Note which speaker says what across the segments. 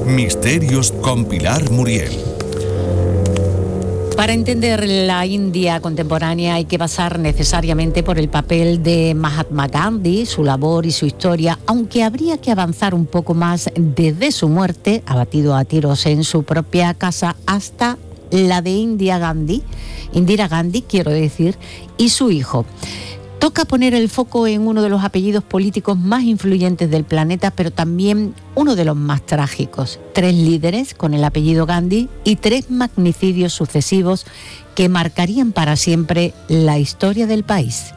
Speaker 1: Misterios con Pilar Muriel.
Speaker 2: Para entender la India contemporánea hay que pasar necesariamente por el papel de Mahatma Gandhi, su labor y su historia, aunque habría que avanzar un poco más desde su muerte, abatido a tiros en su propia casa, hasta la de Indira Gandhi, quiero decir, y su hijo. Toca poner el foco en uno de los apellidos políticos más influyentes del planeta, pero también uno de los más trágicos. 3 líderes con el apellido Gandhi y 3 magnicidios sucesivos que marcarían para siempre la historia del país.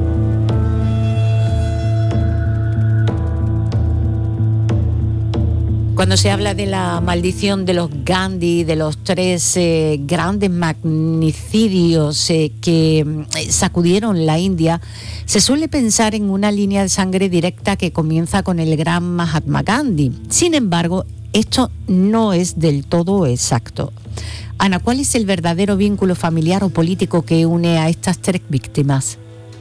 Speaker 2: Cuando se habla de la maldición de los Gandhi, de los 3 grandes magnicidios que sacudieron la India, se suele pensar en una línea de sangre directa que comienza con el gran Mahatma Gandhi. Sin embargo, esto no es del todo exacto. Ana, ¿cuál es el verdadero vínculo familiar o político que une a estas 3 víctimas?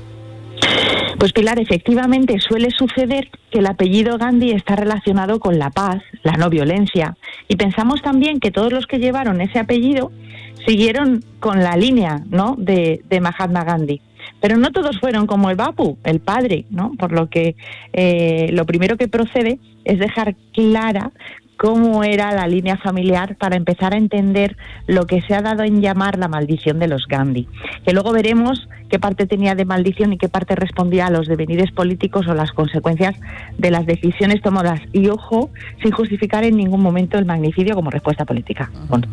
Speaker 3: Pues Pilar, efectivamente suele suceder que el apellido Gandhi está relacionado con la paz, la no violencia, y pensamos también que todos los que llevaron ese apellido siguieron con la línea, ¿no?, de Mahatma Gandhi. Pero no todos fueron como el Bapu, el padre, ¿no? Por lo que lo primero que procede es dejar clara cómo era la línea familiar para empezar a entender lo que se ha dado en llamar la maldición de los Gandhi, que luego veremos qué parte tenía de maldición y qué parte respondía a los devenires políticos o las consecuencias de las decisiones tomadas. Y ojo, sin justificar en ningún momento el magnicidio como respuesta política.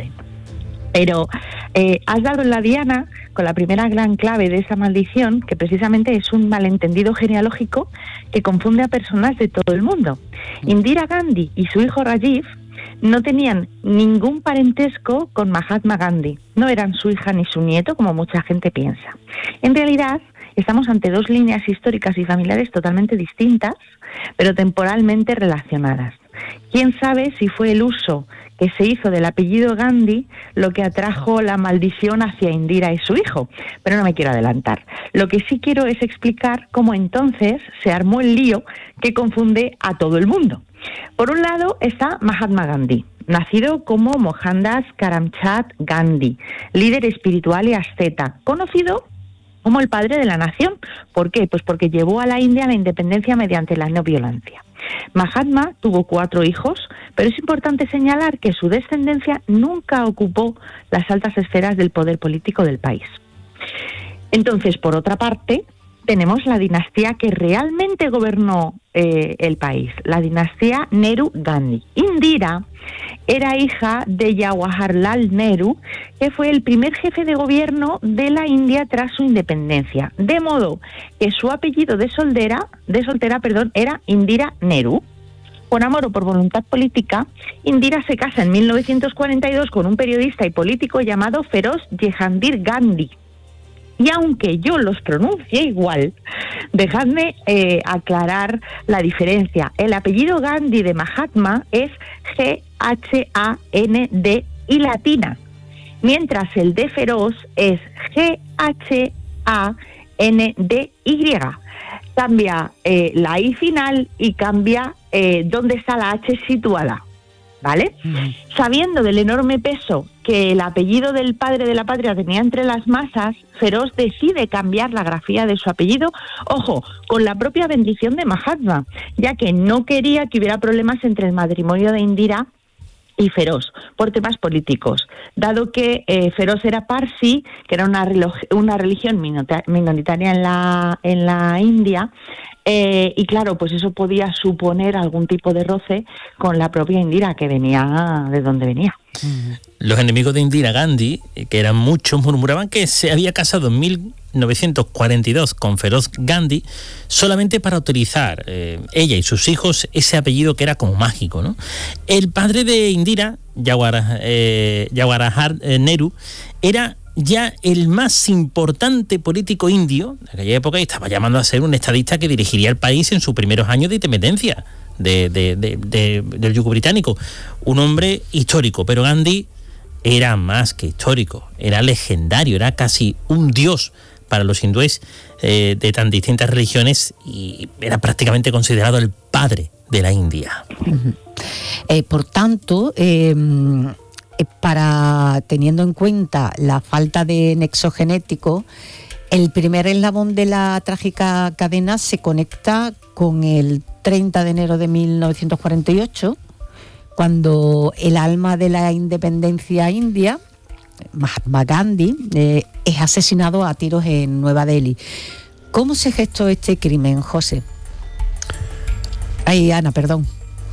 Speaker 3: Pero has dado en la diana con la primera gran clave de esa maldición, que precisamente es un malentendido genealógico que confunde a personas de todo el mundo. Indira Gandhi y su hijo Rajiv no tenían ningún parentesco con Mahatma Gandhi. No eran su hija ni su nieto, como mucha gente piensa. En realidad, estamos ante 2 líneas históricas y familiares totalmente distintas, pero temporalmente relacionadas. ¿Quién sabe si fue el uso que se hizo del apellido Gandhi lo que atrajo la maldición hacia Indira y su hijo? Pero no me quiero adelantar. Lo que sí quiero es explicar cómo entonces se armó el lío que confunde a todo el mundo. Por un lado está Mahatma Gandhi, nacido como Mohandas Karamchand Gandhi, líder espiritual y asceta, conocido como el padre de la nación. ¿Por qué? Pues porque llevó a la India a la independencia mediante la no violencia. Mahatma tuvo 4 hijos, pero es importante señalar que su descendencia nunca ocupó las altas esferas del poder político del país. Entonces, por otra parte, tenemos la dinastía que realmente gobernó el país, la dinastía Nehru-Gandhi. Indira era hija de Jawaharlal Nehru, que fue el primer jefe de gobierno de la India tras su independencia, de modo que su apellido de soltera, era Indira Nehru. Por amor o por voluntad política, Indira se casa en 1942 con un periodista y político llamado Feroz Jehandir Gandhi. Y aunque yo los pronuncie igual, dejadme aclarar la diferencia. El apellido Gandhi de Mahatma es G-H-A-N-D y latina, mientras el de Feroz es G-H-A-N-D-Y. Cambia la I final y cambia dónde está la H situada, ¿vale? Sabiendo del enorme peso que el apellido del padre de la patria tenía entre las masas, Feroz decide cambiar la grafía de su apellido, ojo, con la propia bendición de Mahatma, ya que no quería que hubiera problemas entre el matrimonio de Indira y Feroz, por temas políticos, dado que Feroz era Parsi, que era una religión minoritaria en la India, y claro, pues eso podía suponer algún tipo de roce con la propia Indira, que venía de donde venía.
Speaker 4: Los enemigos de Indira Gandhi, que eran muchos, murmuraban que se había casado en 1942 con Feroz Gandhi solamente para utilizar ella y sus hijos ese apellido que era como mágico, ¿no? El padre de Indira, Jawaharlal Nehru, era ya el más importante político indio de aquella época y estaba llamando a ser un estadista que dirigiría el país en sus primeros años de independencia del yugo británico. Un hombre histórico, pero Gandhi era más que histórico, era legendario, era casi un dios para los hindúes de tan distintas religiones y era prácticamente considerado el padre de la India.
Speaker 2: Por tanto, teniendo en cuenta la falta de nexo genético, el primer eslabón de la trágica cadena se conecta con el 30 de enero de 1948, cuando el alma de la independencia india, Mahatma Gandhi, es asesinado a tiros en Nueva Delhi. ¿Cómo se gestó este crimen, José? Ana, perdón.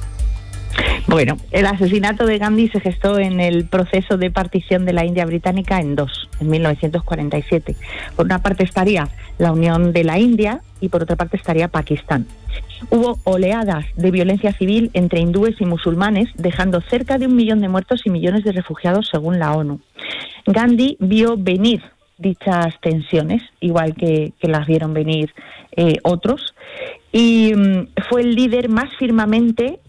Speaker 3: Bueno, el asesinato de Gandhi se gestó en el proceso de partición de la India británica en dos, en 1947. Por una parte estaría la Unión de la India y por otra parte estaría Pakistán. Hubo oleadas de violencia civil entre hindúes y musulmanes, dejando cerca de 1 millón de muertos y millones de refugiados según la ONU. Gandhi vio venir dichas tensiones, igual que las vieron venir otros, y fue el líder más firmemente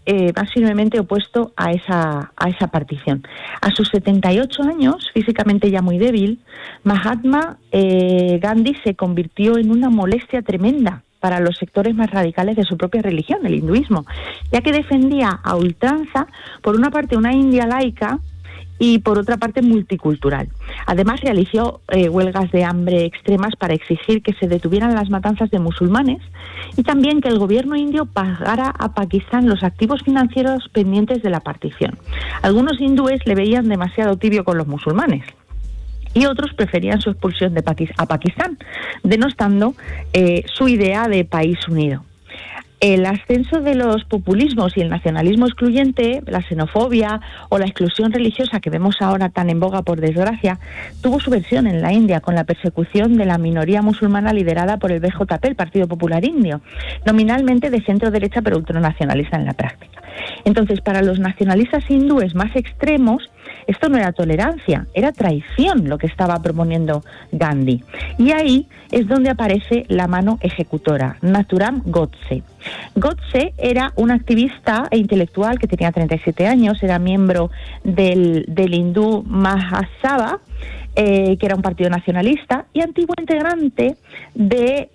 Speaker 3: opuesto a esa partición. A sus 78 años, físicamente ya muy débil, Mahatma Gandhi se convirtió en una molestia tremenda para los sectores más radicales de su propia religión, el hinduismo, ya que defendía a ultranza, por una parte, una India laica y por otra parte multicultural. Además realizó huelgas de hambre extremas para exigir que se detuvieran las matanzas de musulmanes y también que el gobierno indio pagara a Pakistán los activos financieros pendientes de la partición. Algunos hindúes le veían demasiado tibio con los musulmanes y otros preferían su expulsión a Pakistán, denostando su idea de país unido. El ascenso de los populismos y el nacionalismo excluyente, la xenofobia o la exclusión religiosa que vemos ahora tan en boga, por desgracia, tuvo su versión en la India con la persecución de la minoría musulmana liderada por el BJP, el Partido Popular Indio, nominalmente de centro-derecha pero ultranacionalista en la práctica. Entonces, para los nacionalistas hindúes más extremos, esto no era tolerancia, era traición lo que estaba proponiendo Gandhi. Y ahí es donde aparece la mano ejecutora, Nathuram Godse. Godse era un activista e intelectual que tenía 37 años, era miembro del hindú Mahasabha, que era un partido nacionalista, y antiguo integrante de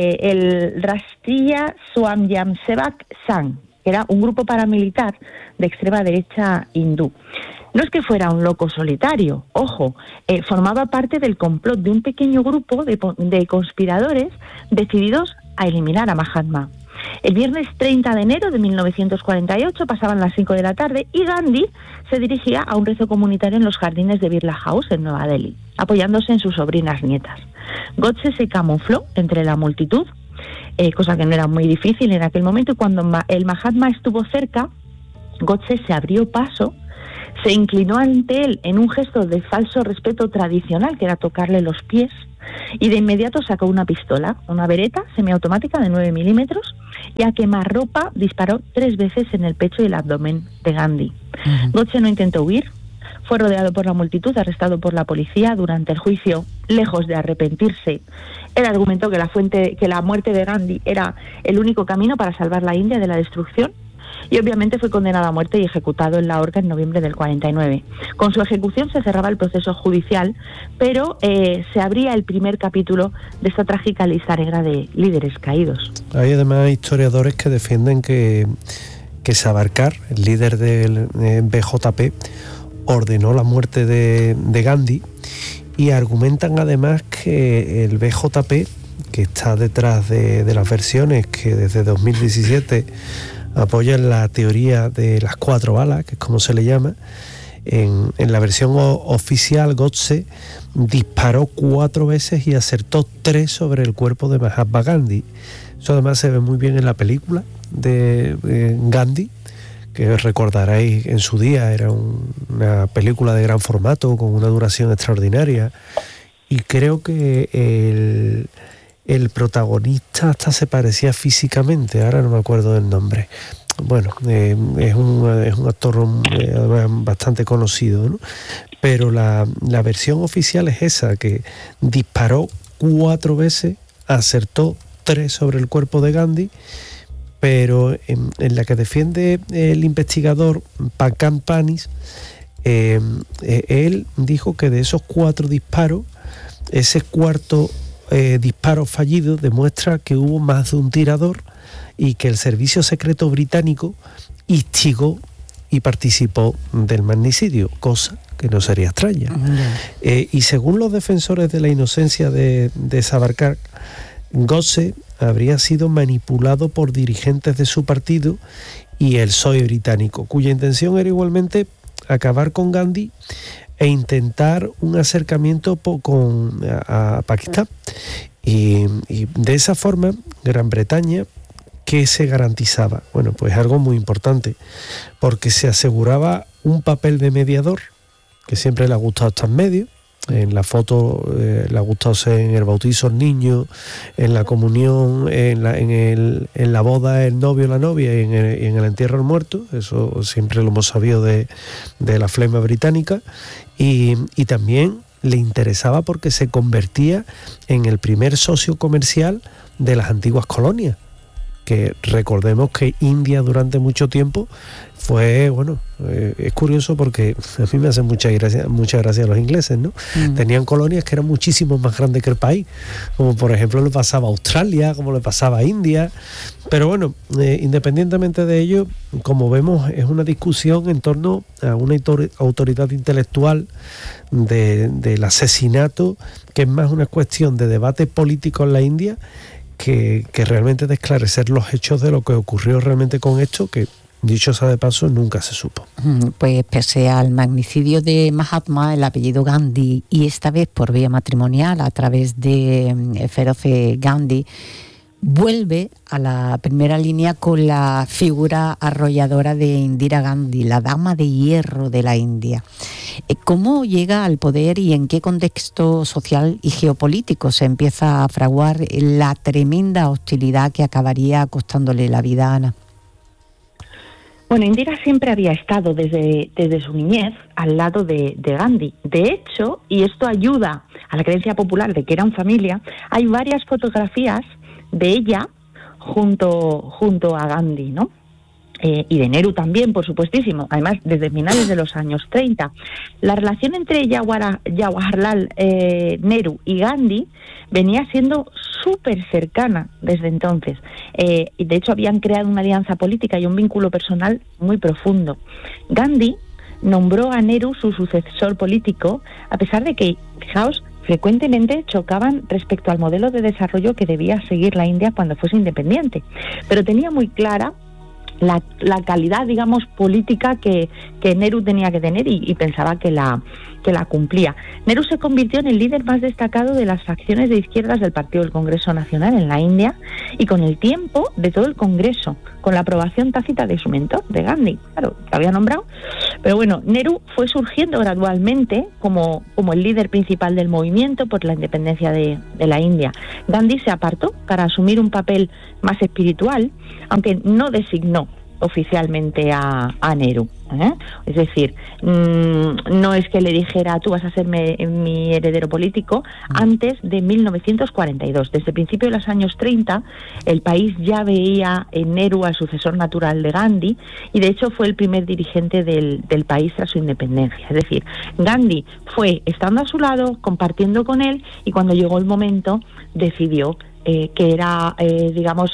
Speaker 3: el Rashtriya Swayamsevak Sangh, que era un grupo paramilitar de extrema derecha hindú. No es que fuera un loco solitario, ojo, formaba parte del complot de un pequeño grupo de conspiradores decididos a eliminar a Mahatma. El viernes 30 de enero de 1948 pasaban las 5 de la tarde y Gandhi se dirigía a un rezo comunitario en los jardines de Birla House en Nueva Delhi, apoyándose en sus sobrinas nietas. Godse se camufló entre la multitud, cosa que no era muy difícil en aquel momento, y cuando el Mahatma estuvo cerca, Godse se abrió paso, se inclinó ante él en un gesto de falso respeto tradicional, que era tocarle los pies, y de inmediato sacó una pistola, una Beretta semiautomática de 9 milímetros, y a quemarropa disparó 3 veces en el pecho y el abdomen de Gandhi. Godse no intentó huir, fue rodeado por la multitud, arrestado por la policía. Durante el juicio, lejos de arrepentirse, él argumentó que la muerte de Gandhi era el único camino para salvar la India de la destrucción, y obviamente fue condenado a muerte y ejecutado en la horca en noviembre del 49. Con su ejecución se cerraba el proceso judicial, pero se abría el primer capítulo de esta trágica lista negra de líderes caídos.
Speaker 5: Hay además historiadores que defienden que Savarkar, el líder del BJP, ordenó la muerte de Gandhi, y argumentan además que el BJP, que está detrás de las versiones que desde 2017 apoyan la teoría de las 4 balas, que es como se le llama, en la versión oficial Godse disparó 4 veces y acertó 3 sobre el cuerpo de Mahatma Gandhi. Eso además se ve muy bien en la película de Gandhi, que recordaréis en su día, era una película de gran formato con una duración extraordinaria, y creo que el protagonista hasta se parecía físicamente, ahora no me acuerdo del nombre. Bueno, es un actor bastante conocido, ¿no? Pero la versión oficial es esa, que disparó 4 veces, acertó 3 sobre el cuerpo de Gandhi, pero en la que defiende el investigador Pankaj Panis, él dijo que de esos 4 disparos, ese cuarto disparo fallido demuestra que hubo más de un tirador y que el servicio secreto británico instigó y participó del magnicidio, cosa que no sería extraña. Y según los defensores de la inocencia de Savarkar, Godse habría sido manipulado por dirigentes de su partido y el PSOE británico, cuya intención era igualmente acabar con Gandhi e intentar un acercamiento a Pakistán. Y de esa forma, Gran Bretaña, ¿qué se garantizaba? Bueno, pues algo muy importante, porque se aseguraba un papel de mediador, que siempre le ha gustado estar en medio. En la foto le ha gustado ser en el bautizo el niño, en la comunión, en la boda el novio o la novia y en el entierro el muerto. Eso siempre lo hemos sabido de la flema británica. Y también le interesaba porque se convertía en el primer socio comercial de las antiguas colonias, que recordemos que India durante mucho tiempo fue, es curioso porque a mí me hacen mucha gracia los ingleses, ¿no? Tenían colonias que eran muchísimo más grandes que el país, como por ejemplo le pasaba a Australia, como le pasaba a India, pero bueno, independientemente de ello, como vemos, es una discusión en torno a una autoridad intelectual del asesinato, que es más una cuestión de debate político en la India que realmente de esclarecer los hechos de lo que ocurrió realmente con esto, que dicho sea de paso, nunca se supo.
Speaker 2: Pues pese al magnicidio de Mahatma, el apellido Gandhi, y esta vez por vía matrimonial a través de Feroce Gandhi, vuelve a la primera línea con la figura arrolladora de Indira Gandhi, la dama de hierro de la India. ¿Cómo llega al poder y en qué contexto social y geopolítico se empieza a fraguar la tremenda hostilidad que acabaría costándole la vida a Ana?
Speaker 3: Bueno, Indira siempre había estado desde su niñez al lado de Gandhi. De hecho, y esto ayuda a la creencia popular de que eran familia, hay varias fotografías de ella junto a Gandhi, ¿no? Y de Nehru también, por supuestísimo, además desde finales de los años 30. La relación entre Jawaharlal Nehru y Gandhi venía siendo súper cercana desde entonces. Y de hecho habían creado una alianza política y un vínculo personal muy profundo. Gandhi nombró a Nehru su sucesor político, a pesar de que, fijaos, frecuentemente chocaban respecto al modelo de desarrollo que debía seguir la India cuando fuese independiente. Pero tenía muy clara la calidad, digamos, política que Nehru tenía que tener y pensaba que la cumplía. Nehru se convirtió en el líder más destacado de las facciones de izquierdas del Partido del Congreso Nacional en la India y con el tiempo de todo el Congreso, con la aprobación tácita de su mentor, de Gandhi, claro, lo había nombrado. Pero bueno, Nehru fue surgiendo gradualmente como el líder principal del movimiento por la independencia de la India. Gandhi se apartó para asumir un papel más espiritual, aunque no designó oficialmente a Nehru. Es decir, no es que le dijera tú vas a ser mi heredero político. Antes de 1942, desde el principio de los años 30, el país ya veía en Nehru al sucesor natural de Gandhi y de hecho fue el primer dirigente del país tras su independencia. Es decir, Gandhi fue estando a su lado, compartiendo con él y cuando llegó el momento decidió que era, digamos,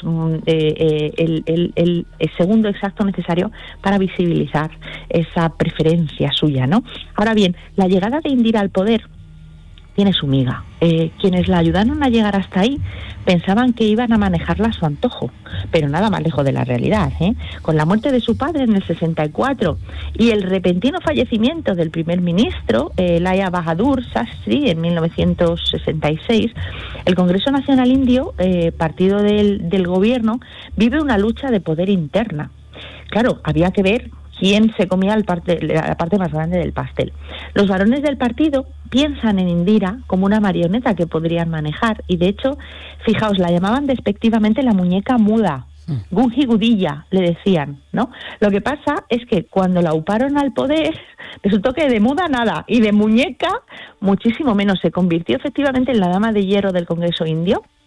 Speaker 3: el segundo exacto necesario para visibilizar esa preferencia suya, ¿no? Ahora bien, la llegada de Indira al poder tiene su miga. Quienes la ayudaron a llegar hasta ahí pensaban que iban a manejarla a su antojo, pero nada más lejos de la realidad. Con la muerte de su padre en el 64 y el repentino fallecimiento del primer ministro, Lala Bahadur Shastri, en 1966, el Congreso Nacional Indio, partido del gobierno, vive una lucha de poder interna. Claro, había que ver quién se comía la parte más grande del pastel. Los varones del partido piensan en Indira como una marioneta que podrían manejar y de hecho, fijaos, la llamaban despectivamente la muñeca muda. Gunji Gudilla, le decían, ¿no? Lo que pasa es que cuando la uparon al poder, resultó que de muda nada y de muñeca muchísimo menos. Se convirtió efectivamente en la dama de hierro del Congreso indio.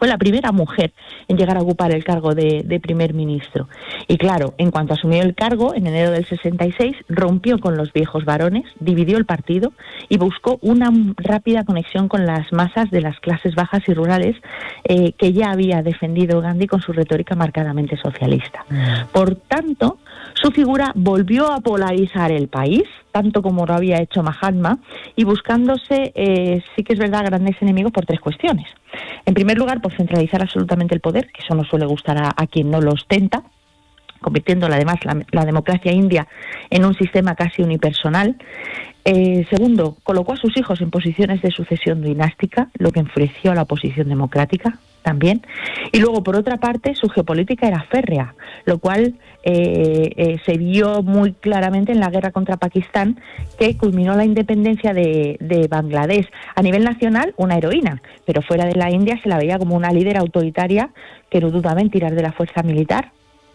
Speaker 3: Fue la primera mujer en llegar a ocupar el cargo de primer ministro. Y claro, en cuanto asumió el cargo, en enero del 66, rompió con los viejos varones, dividió el partido y buscó una rápida conexión con las masas de las clases bajas y rurales que ya había defendido Gandhi con su retórica marcadamente socialista. Por tanto, su figura volvió a polarizar el país, tanto como lo había hecho Mahatma, y buscándose, sí que es verdad, grandes enemigos por 3 cuestiones. En primer lugar, por centralizar absolutamente el poder, que eso no suele gustar a quien no lo ostenta, convirtiendo además la democracia india en un sistema casi unipersonal. Segundo, colocó a sus hijos en posiciones de sucesión dinástica, lo que enfureció a la oposición democrática también. Y luego, por otra parte, su geopolítica era férrea, lo cual se vio muy claramente en la guerra contra Pakistán, que culminó la independencia de Bangladesh. A nivel nacional, una heroína, pero fuera de la India se la veía como una líder autoritaria que no dudaba en tirar de la fuerza militar.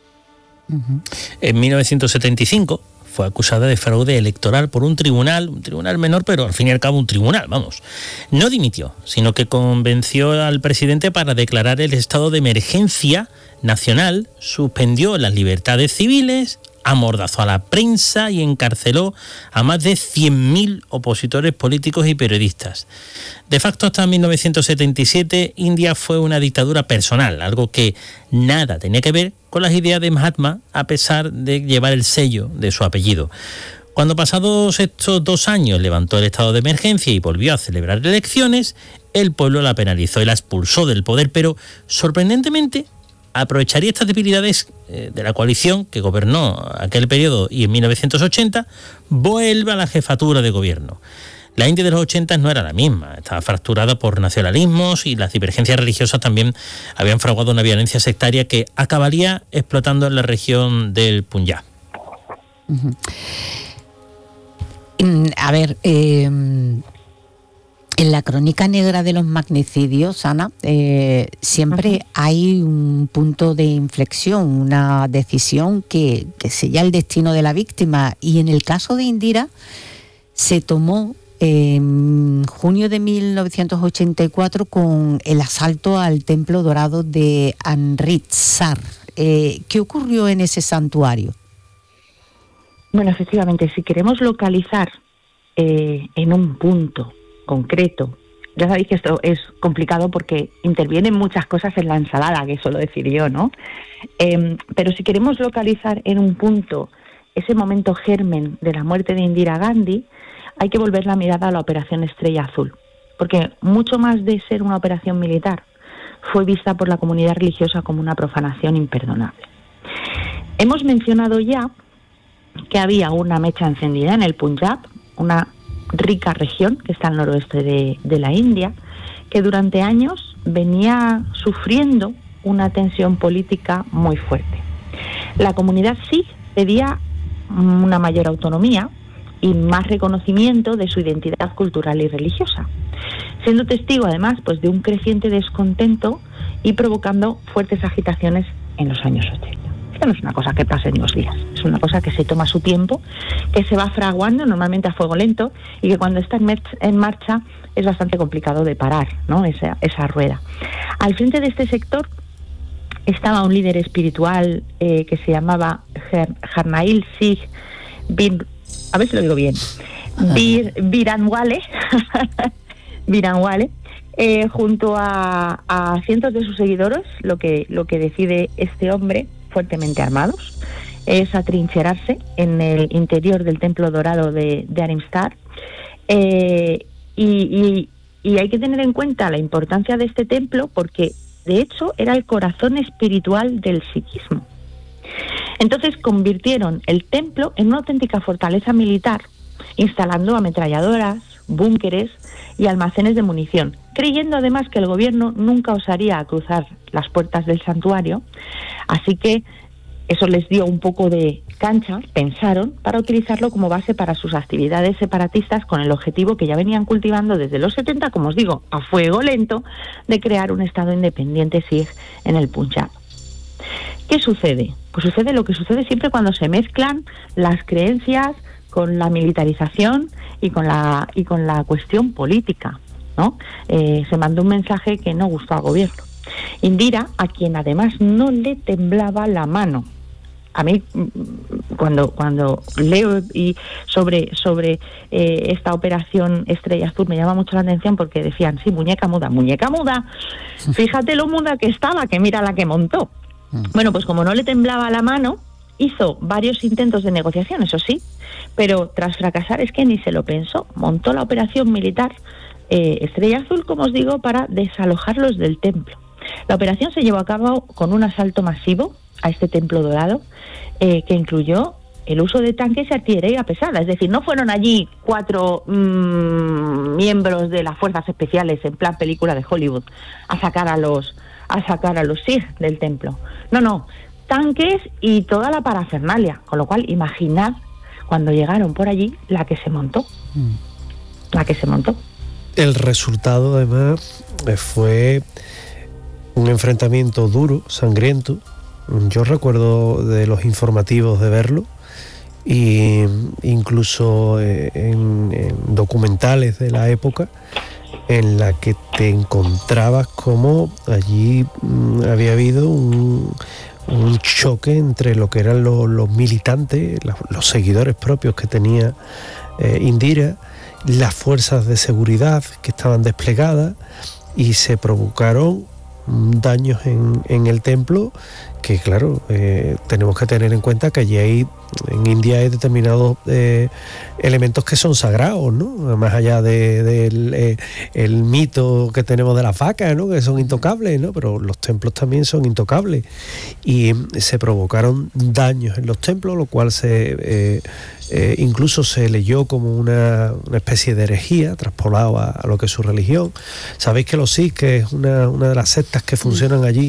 Speaker 4: En 1975 fue acusada de fraude electoral por un tribunal menor, pero al fin y al cabo un tribunal, vamos. No dimitió, sino que convenció al presidente para declarar el estado de emergencia nacional, suspendió las libertades civiles, amordazó a la prensa y encarceló a más de 100.000 opositores políticos y periodistas. De facto, hasta 1977, India fue una dictadura personal, algo que nada tenía que ver con las ideas de Mahatma, a pesar de llevar el sello de su apellido. Cuando pasados estos 2 años levantó el estado de emergencia y volvió a celebrar elecciones, el pueblo la penalizó y la expulsó del poder, pero sorprendentemente aprovecharía estas debilidades de la coalición que gobernó aquel periodo y en 1980 vuelve a la jefatura de gobierno. La India de los 80 no era la misma, estaba fracturada por nacionalismos y las divergencias religiosas también habían fraguado una violencia sectaria que acabaría explotando en la región del Punjab.
Speaker 2: A ver, en la crónica negra de los magnicidios, Ana, siempre hay un punto de inflexión, una decisión que sella el destino de la víctima. Y en el caso de Indira se tomó en junio de 1984 con el asalto al Templo Dorado de Amritsar. ¿Qué ocurrió en ese santuario?
Speaker 3: Bueno, efectivamente, si queremos localizar en un punto concreto, ya sabéis que esto es complicado porque intervienen muchas cosas en la ensalada, que suelo decir yo, ¿no? Pero si queremos localizar en un punto ese momento germen de la muerte de Indira Gandhi, hay que volver la mirada a la Operación Estrella Azul, porque mucho más de ser una operación militar, fue vista por la comunidad religiosa como una profanación imperdonable. Hemos mencionado ya que había una mecha encendida en el Punjab, una rica región que está al noroeste de la India, que durante años venía sufriendo una tensión política muy fuerte. La comunidad Sikh pedía una mayor autonomía y más reconocimiento de su identidad cultural y religiosa, siendo testigo además pues de un creciente descontento y provocando fuertes agitaciones en los años 80. Esto no es una cosa que pase en 2 días, es una cosa que se toma su tiempo, que se va fraguando normalmente a fuego lento y que cuando está en marcha es bastante complicado de parar, ¿no? esa rueda. Al frente de este sector estaba un líder espiritual que se llamaba Jarnail Singh a ver si lo digo bien, Bhiranwale, junto a cientos de sus seguidores. Lo que decide este hombre, fuertemente armados, es atrincherarse en el interior del Templo Dorado de Amritsar, y hay que tener en cuenta la importancia de este templo porque de hecho era el corazón espiritual del sikhismo. Entonces convirtieron el templo en una auténtica fortaleza militar, instalando ametralladoras, búnkeres y almacenes de munición, creyendo además que el gobierno nunca osaría cruzar las puertas del santuario, así que eso les dio un poco de cancha, pensaron, para utilizarlo como base para sus actividades separatistas con el objetivo que ya venían cultivando desde los 70, como os digo, a fuego lento, de crear un estado independiente Sikh en el Punjab. ¿Qué sucede? Pues sucede lo que sucede siempre cuando se mezclan las creencias con la militarización y con la cuestión política, ¿no? Se mandó un mensaje que no gustó al gobierno. Indira, a quien además no le temblaba la mano. A mí, cuando leo sobre esta operación Estrella Azul, me llama mucho la atención porque decían, sí, muñeca muda, fíjate lo muda que estaba, que mira la que montó. Bueno, pues como no le temblaba la mano, hizo varios intentos de negociación, eso sí, pero tras fracasar es que ni se lo pensó, montó la operación militar Estrella Azul, como os digo, para desalojarlos del templo. La operación se llevó a cabo con un asalto masivo a este templo dorado, que incluyó el uso de tanques y artillería pesada. Es decir, no fueron allí 4 miembros de las fuerzas especiales en plan película de Hollywood a sacar a los Sikh del templo. No, tanques y toda la parafernalia. Con lo cual, imaginad cuando llegaron por allí la que se montó.
Speaker 5: El resultado, además, fue un enfrentamiento duro, sangriento. Yo recuerdo de los informativos de verlo, y incluso en documentales de la época, en la que te encontrabas como allí había habido un choque entre lo que eran los militantes, los seguidores propios que tenía Indira, las fuerzas de seguridad que estaban desplegadas, y se provocaron daños en el templo que, claro, tenemos que tener en cuenta que allí en India hay determinados elementos que son sagrados, ¿no? Más allá del el mito que tenemos de las vacas, ¿no? Que son intocables, ¿no? Pero los templos también son intocables, y se provocaron daños en los templos, lo cual incluso se leyó como una especie de herejía, traspolado a lo que es su religión. Sabéis que los Sikh, que es una de las sectas que funcionan allí,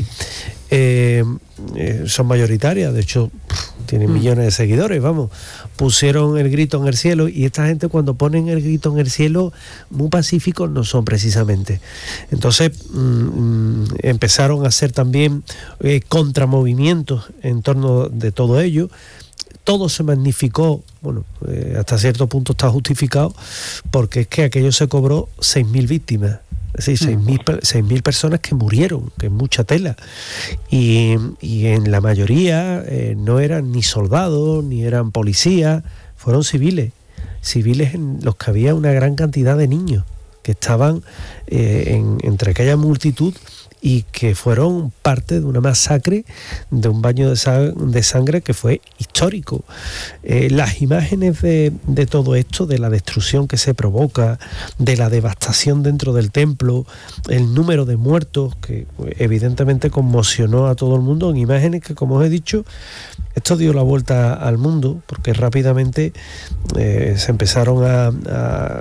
Speaker 5: son mayoritarias, de hecho tienen millones de seguidores, pusieron el grito en el cielo, y esta gente, cuando ponen el grito en el cielo, muy pacíficos no son precisamente. Entonces empezaron a hacer también contramovimientos en torno de todo ello. Todo se magnificó, hasta cierto punto está justificado, porque es que aquello se cobró 6.000 víctimas. Es decir, 6.000 personas que murieron, que es mucha tela. Y en la mayoría no eran ni soldados, ni eran policías, fueron civiles en los que había una gran cantidad de niños que estaban entre aquella multitud, y que fueron parte de una masacre, de un baño de sangre que fue histórico. Las imágenes de todo esto, de la destrucción que se provoca, de la devastación dentro del templo, el número de muertos, que evidentemente conmocionó a todo el mundo, en imágenes que, como os he dicho, esto dio la vuelta al mundo, porque rápidamente se empezaron a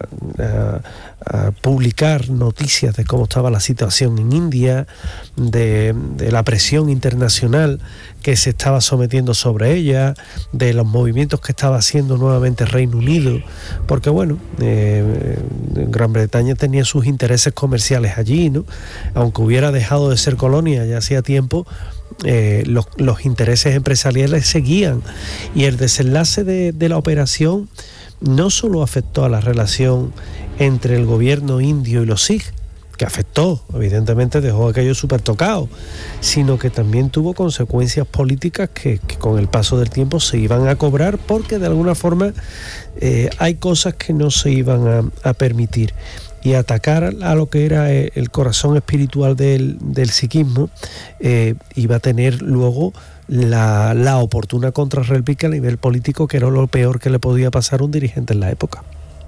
Speaker 5: publicar noticias de cómo estaba la situación en India, de la presión internacional que se estaba sometiendo sobre ella, de los movimientos que estaba haciendo nuevamente Reino Unido, porque Gran Bretaña tenía sus intereses comerciales allí, ¿no? Aunque hubiera dejado de ser colonia ya hacía tiempo, los intereses empresariales seguían, y el desenlace de la operación no solo afectó a la relación entre el gobierno indio y los Sikh, que afectó, evidentemente dejó aquello súper tocado, sino que también tuvo consecuencias políticas que con el paso del tiempo se iban a cobrar, porque de alguna forma hay cosas que no se iban a permitir. Y atacar a lo que era el corazón espiritual del sikhismo iba a tener luego la oportuna contrarréplica a nivel político, que era lo peor que le podía pasar a un dirigente en la época.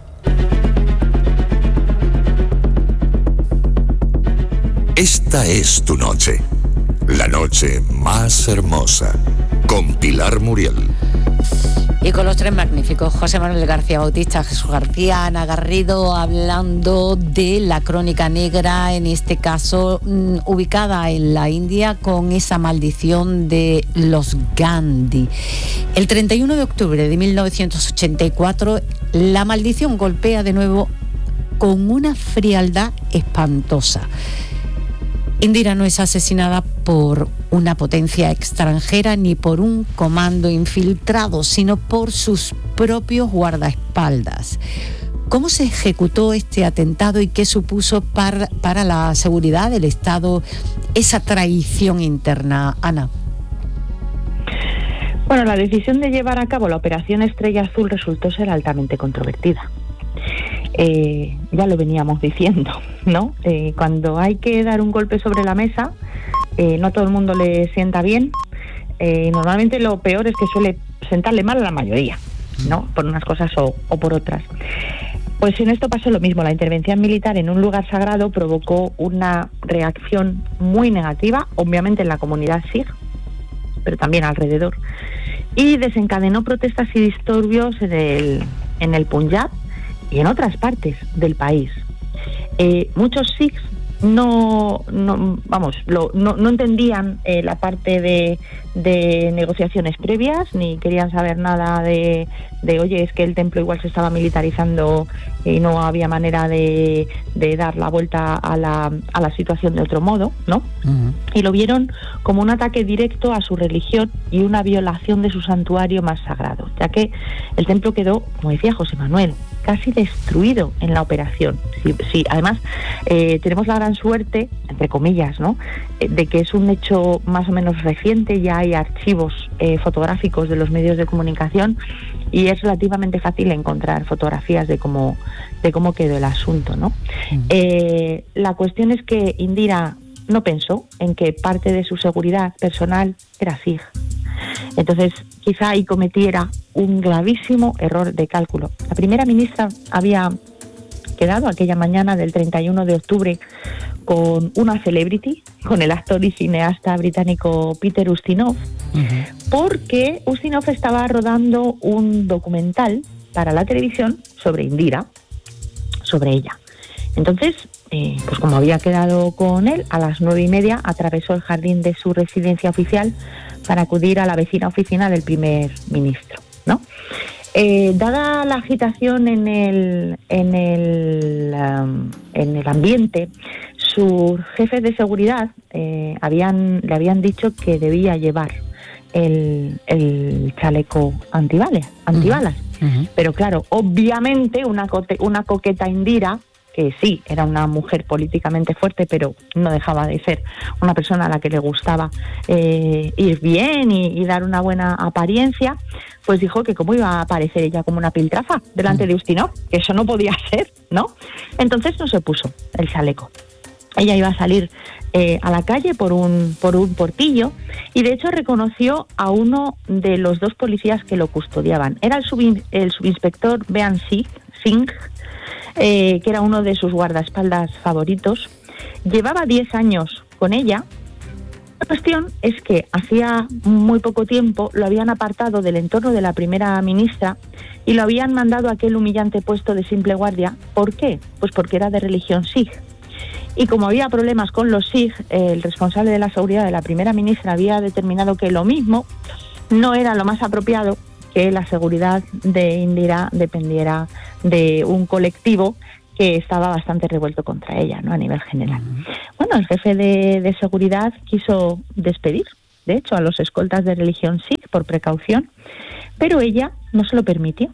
Speaker 1: Esta es tu noche, la noche más hermosa, con Pilar Muriel.
Speaker 2: Y con los tres magníficos, José Manuel García Bautista, Jesús García, Ana Garrido, hablando de la crónica negra, en este caso ubicada en la India, con esa maldición de los Gandhi. El 31 de octubre de 1984, la maldición golpea de nuevo con una frialdad espantosa. Indira no es asesinada por una potencia extranjera ni por un comando infiltrado, sino por sus propios guardaespaldas. ¿Cómo se ejecutó este atentado y qué supuso para la seguridad del Estado esa traición interna, Ana?
Speaker 3: Bueno, la decisión de llevar a cabo la Operación Estrella Azul resultó ser altamente controvertida. Ya lo veníamos diciendo, ¿no? Cuando hay que dar un golpe sobre la mesa, no a todo el mundo le sienta bien. Normalmente lo peor es que suele sentarle mal a la mayoría, ¿no? Por unas cosas o por otras. Pues en esto pasó lo mismo. La intervención militar en un lugar sagrado provocó una reacción muy negativa, obviamente en la comunidad Sikh, pero también alrededor, y desencadenó protestas y disturbios en el Punjab y en otras partes del país. Muchos Sikhs no entendían la parte de negociaciones previas, ni querían saber nada de oye, es que el templo igual se estaba militarizando y no había manera de dar la vuelta a la situación de otro modo, ¿no? Uh-huh. Y lo vieron como un ataque directo a su religión y una violación de su santuario más sagrado, ya que el templo quedó, como decía José Manuel, casi destruido en la operación. Sí, además tenemos la gran suerte, entre comillas, ¿no?, de que es un hecho más o menos reciente. Ya hay archivos fotográficos de los medios de comunicación y es relativamente fácil encontrar fotografías de cómo quedó el asunto, ¿no? La cuestión es que Indira no pensó en que parte de su seguridad personal era Sikh. Entonces, quizá ahí cometiera un gravísimo error de cálculo. La primera ministra había quedado aquella mañana del 31 de octubre con una celebrity, con el actor y cineasta británico Peter Ustinov, porque Ustinov estaba rodando un documental para la televisión sobre Indira, sobre ella. Entonces, pues como había quedado con él, a las 9:30 atravesó el jardín de su residencia oficial para acudir a la vecina oficina del primer ministro, ¿no? Dada la agitación en el ambiente, su jefe de seguridad le habían dicho que debía llevar el chaleco antibalas. Uh-huh. Pero claro, obviamente una coqueta Indira, que sí, era una mujer políticamente fuerte, pero no dejaba de ser una persona a la que le gustaba ir bien y dar una buena apariencia, pues dijo que cómo iba a aparecer ella como una piltrafa delante de Ustinov, que eso no podía ser, ¿no? Entonces no se puso el chaleco. Ella iba a salir a la calle por un portillo y de hecho reconoció a uno de los dos policías que lo custodiaban. Era el subinspector Bean Singh, que era uno de sus guardaespaldas favoritos. Llevaba 10 años con ella. La cuestión es que hacía muy poco tiempo lo habían apartado del entorno de la primera ministra y lo habían mandado a aquel humillante puesto de simple guardia. ¿Por qué? Pues porque era de religión Sikh. Y como había problemas con los Sikh, el responsable de la seguridad de la primera ministra había determinado que lo mismo no era lo más apropiado, que la seguridad de Indira dependiera de un colectivo que estaba bastante revuelto contra ella, ¿no?, a nivel general. Bueno, el jefe de seguridad quiso despedir, de hecho, a los escoltas de religión Sikh por precaución, pero ella no se lo permitió.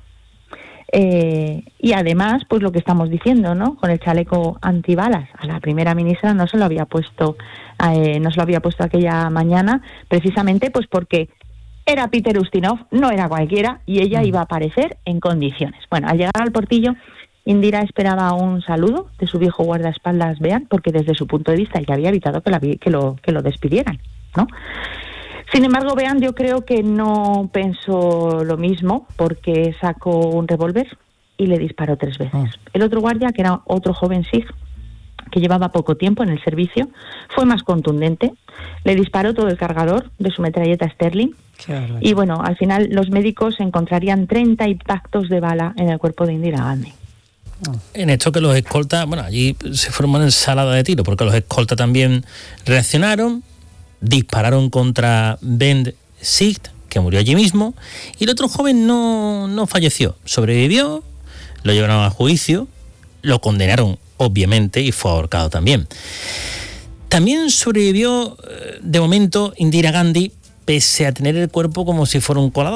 Speaker 3: Y además, pues lo que estamos diciendo, ¿no?, con el chaleco antibalas, a la primera ministra no se lo había puesto aquella mañana, precisamente pues porque era Peter Ustinov, no era cualquiera, y ella iba a aparecer en condiciones. Bueno, al llegar al portillo, Indira esperaba un saludo de su viejo guardaespaldas Bean, porque desde su punto de vista él ya había evitado que lo despidieran, ¿no? Sin embargo, Bean yo creo que no pensó lo mismo, porque sacó un revólver y le disparó 3 veces. El otro guardia, que era otro joven Sikh, que llevaba poco tiempo en el servicio, fue más contundente. Le disparó todo el cargador de su metralleta Sterling. Claro. Y bueno, al final los médicos encontrarían 30 impactos de bala en el cuerpo de Indira Gandhi.
Speaker 4: En esto que los escoltas, bueno, allí se formó una ensalada de tiro, porque los escoltas también reaccionaron, dispararon contra Ben Singh, que murió allí mismo, y el otro joven no falleció, sobrevivió, lo llevaron a juicio, lo condenaron obviamente y fue ahorcado también. También sobrevivió de momento Indira Gandhi, pese a tener el cuerpo como si fuera un colador.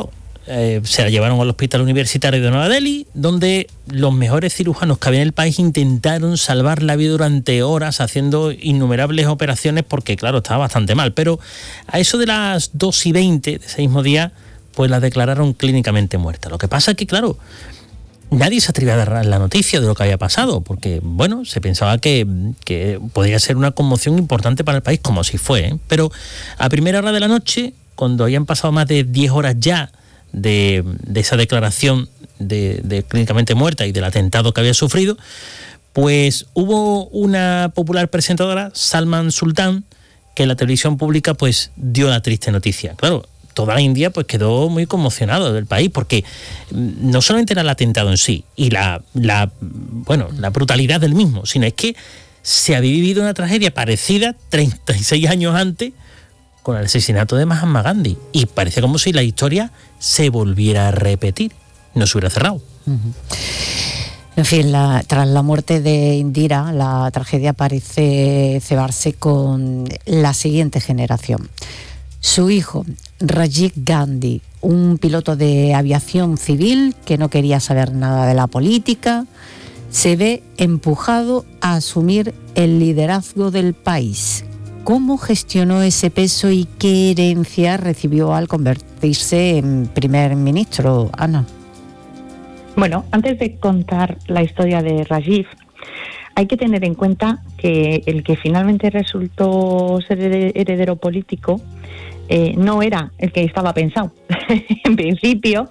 Speaker 4: se la llevaron al Hospital Universitario de Nueva Delhi, donde los mejores cirujanos que había en el país intentaron salvar la vida durante horas, haciendo innumerables operaciones, porque claro, estaba bastante mal. Pero a eso de las 2:20 de ese mismo día, pues la declararon clínicamente muerta. Lo que pasa es que, claro, nadie se atrevía a dar la noticia de lo que había pasado, porque, bueno, se pensaba que podría ser una conmoción importante para el país, como así fue, ¿eh? Pero a primera hora de la noche, cuando habían pasado más de 10 horas ya de esa declaración de clínicamente muerta y del atentado que había sufrido, pues hubo una popular presentadora, Salman Sultan, que en la televisión pública pues dio la triste noticia. Claro, toda la India pues quedó muy conmocionado del país, porque no solamente era el atentado en sí y la brutalidad del mismo, sino es que se había vivido una tragedia parecida 36 años antes con el asesinato de Mahatma Gandhi, y parece como si la historia se volviera a repetir, no se hubiera cerrado.
Speaker 2: Uh-huh. En fin, tras la muerte de Indira, la tragedia parece cebarse con la siguiente generación. Su hijo, Rajiv Gandhi, un piloto de aviación civil que no quería saber nada de la política, se ve empujado a asumir el liderazgo del país. ¿Cómo gestionó ese peso y qué herencia recibió al convertirse en primer ministro, Ana?
Speaker 3: Bueno, antes de contar la historia de Rajiv, hay que tener en cuenta que el que finalmente resultó ser heredero político no era el que estaba pensado. En principio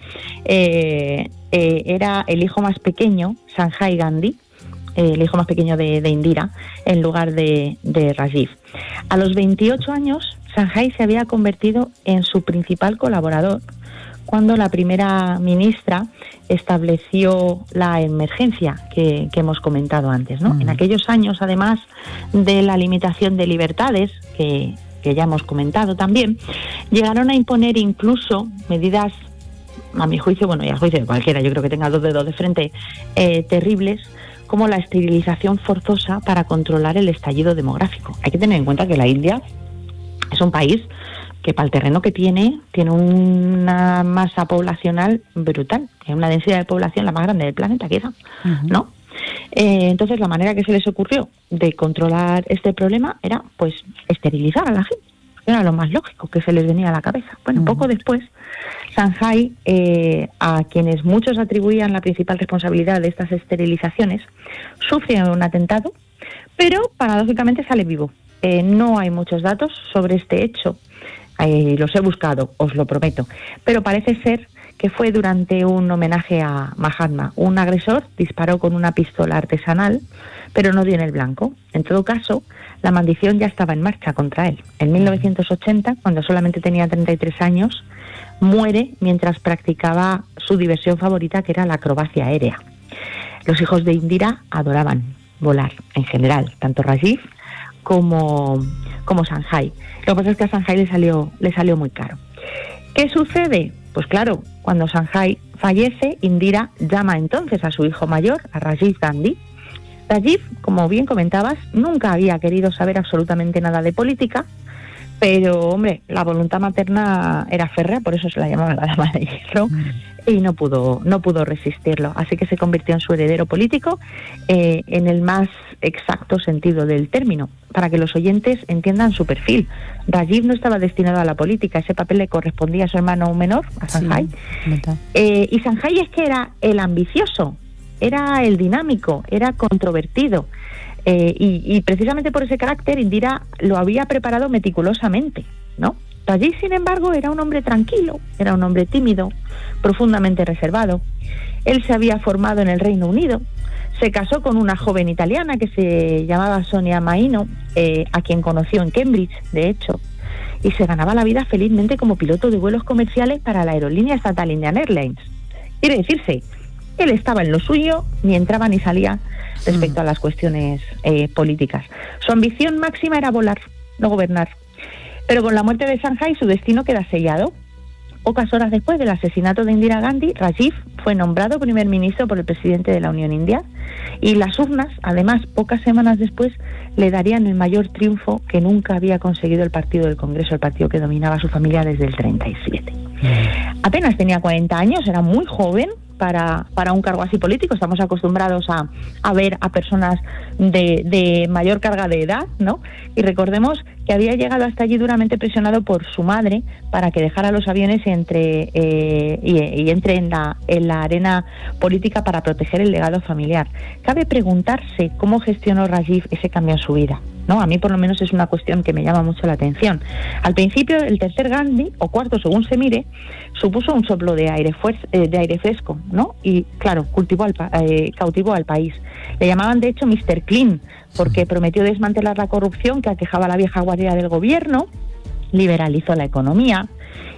Speaker 3: era el hijo más pequeño, Sanjay Gandhi, el hijo más pequeño de Indira, en lugar de Rajiv. A los 28 años, Sanjay se había convertido en su principal colaborador cuando la primera ministra estableció la emergencia que hemos comentado antes, ¿no? En aquellos años, además de la limitación de libertades, que ya hemos comentado también, llegaron a imponer incluso medidas, a mi juicio, bueno, y al juicio de cualquiera, yo creo que tenga dos dedos de frente, terribles, como la esterilización forzosa para controlar el estallido demográfico. Hay que tener en cuenta que la India es un país que para el terreno que tiene una masa poblacional brutal, tiene una densidad de población la más grande del planeta, quizá, ¿no? Entonces la manera que se les ocurrió de controlar este problema era pues esterilizar a la gente. Era lo más lógico que se les venía a la cabeza. Bueno, poco después, Sanjay, a quienes muchos atribuían la principal responsabilidad de estas esterilizaciones, sufre un atentado, pero paradójicamente sale vivo. No hay muchos datos sobre este hecho. Los he buscado, os lo prometo. Pero parece ser que fue durante un homenaje a Mahatma. Un agresor disparó con una pistola artesanal, pero no dio en el blanco. En todo caso, la maldición ya estaba en marcha contra él. En 1980, cuando solamente tenía 33 años, muere mientras practicaba su diversión favorita, que era la acrobacia aérea. Los hijos de Indira adoraban volar en general, tanto Rajiv como Sanjay. Lo que pasa es que a Sanjay le salió muy caro. ¿Qué sucede? Pues claro, cuando Sanjay fallece, Indira llama entonces a su hijo mayor, a Rajiv Gandhi. Rajiv, como bien comentabas, nunca había querido saber absolutamente nada de política, pero, hombre, la voluntad materna era férrea, por eso se la llamaba la dama de hierro, y no pudo resistirlo. Así que se convirtió en su heredero político, en el más exacto sentido del término, para que los oyentes entiendan su perfil. Rajiv no estaba destinado a la política, ese papel le correspondía a su hermano menor, a Sanjay. Sí, y Sanjay es que era el ambicioso, era el dinámico, era controvertido. Y precisamente por ese carácter Indira lo había preparado meticulosamente, ¿no? Rajiv, sin embargo, era un hombre tranquilo, era un hombre tímido, profundamente reservado. Él se había formado en el Reino Unido, se casó con una joven italiana que se llamaba Sonia Maino, a quien conoció en Cambridge, de hecho, y se ganaba la vida felizmente como piloto de vuelos comerciales para la aerolínea estatal Indian Airlines. Quiere decirse, él estaba en lo suyo, ni entraba ni salía respecto a las cuestiones políticas. Su ambición máxima era volar, no gobernar. Pero con la muerte de Sanjay su destino queda sellado. Pocas horas después del asesinato de Indira Gandhi, Rajiv fue nombrado primer ministro por el presidente de la Unión India, y las urnas, además, pocas semanas después, le darían el mayor triunfo que nunca había conseguido el partido del Congreso, el partido que dominaba a su familia desde el 37. Apenas tenía 40 años, era muy joven para un cargo así político. Estamos acostumbrados a ver a personas de mayor carga de edad, ¿no? Y recordemos que había llegado hasta allí duramente presionado por su madre para que dejara los aviones y entre en la arena política para proteger el legado familiar. Cabe preguntarse cómo gestionó Rajiv ese cambio en su vida, ¿no? A mí por lo menos es una cuestión que me llama mucho la atención. Al principio, el tercer Gandhi, o cuarto según se mire, supuso un soplo de aire fresco, ¿no? Y claro, cautivó al país. Le llamaban de hecho Mr. Clean, porque prometió desmantelar la corrupción que aquejaba a la vieja guardia del gobierno, liberalizó la economía,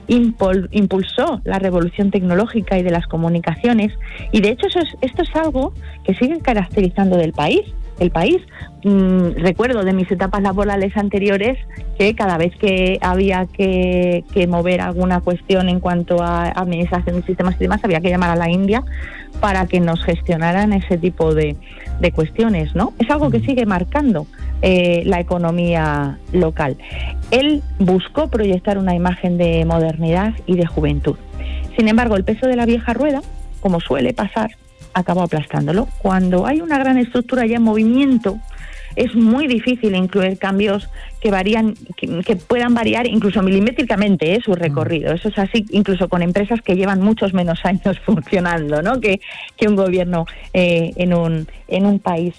Speaker 3: impulsó la revolución tecnológica y de las comunicaciones, y de hecho esto es algo que sigue caracterizando del país. El país, recuerdo de mis etapas laborales anteriores que cada vez que había que mover alguna cuestión en cuanto a administración de sistemas y demás, había que llamar a la India para que nos gestionaran ese tipo de cuestiones, ¿no? Es algo que sigue marcando la economía local. Él buscó proyectar una imagen de modernidad y de juventud. Sin embargo, el peso de la vieja rueda, como suele pasar, acabó aplastándolo. Cuando hay una gran estructura ya en movimiento, es muy difícil incluir cambios que puedan variar incluso milimétricamente su recorrido. Eso es así incluso con empresas que llevan muchos menos años funcionando, ¿no? que un gobierno en un país.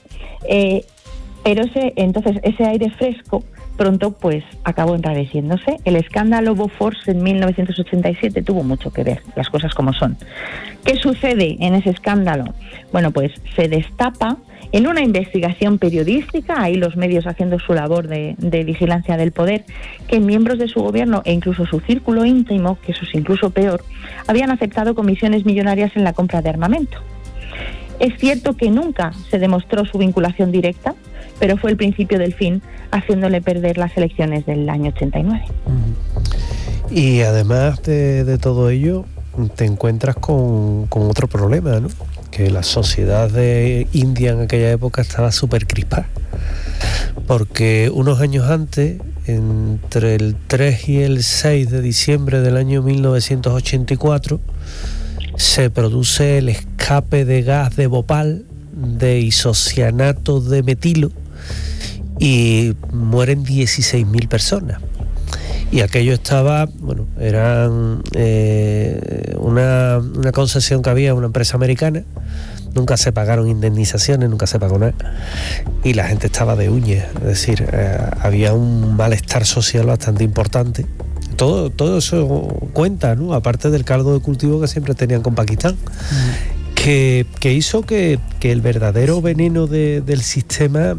Speaker 3: Pero ese aire fresco pronto pues acabó enrareciéndose. El escándalo Bofors en 1987 tuvo mucho que ver, las cosas como son. ¿Qué sucede en ese escándalo? Bueno, pues se destapa en una investigación periodística, ahí los medios haciendo su labor de vigilancia del poder, que miembros de su gobierno e incluso su círculo íntimo, que eso es incluso peor, habían aceptado comisiones millonarias en la compra de armamento. Es cierto que nunca se demostró su vinculación directa, pero fue el principio del fin, haciéndole perder las elecciones del año 89.
Speaker 5: Y además de todo ello, te encuentras con otro problema, ¿no? Que la sociedad de India en aquella época estaba súper crispada. Porque unos años antes, entre el 3 y el 6 de diciembre del año 1984, se produce el escape de gas de Bhopal de isocianato de metilo y mueren 16.000 personas. Y aquello estaba, bueno, eran una concesión que había, una empresa americana, nunca se pagaron indemnizaciones, nunca se pagó nada, y la gente estaba de uñas, es decir, había un malestar social bastante importante. Todo eso cuenta, ¿no? Aparte del caldo de cultivo que siempre tenían con Pakistán, que hizo que el verdadero veneno del sistema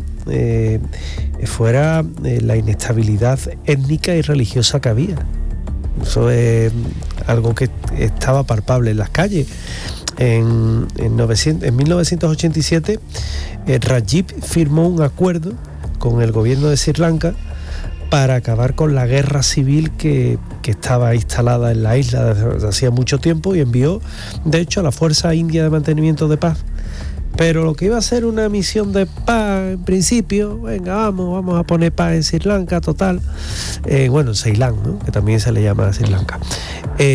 Speaker 5: fuera la inestabilidad étnica y religiosa que había. Eso es algo que estaba palpable en las calles. En 1987, Rajiv firmó un acuerdo con el gobierno de Sri Lanka para acabar con la guerra civil que estaba instalada en la isla desde hacía mucho tiempo, y envió, de hecho, a la Fuerza India de Mantenimiento de Paz. Pero lo que iba a ser una misión de paz, en principio, venga, vamos a poner paz en Sri Lanka, total. En Ceilán, ¿no? Que también se le llama Sri Lanka.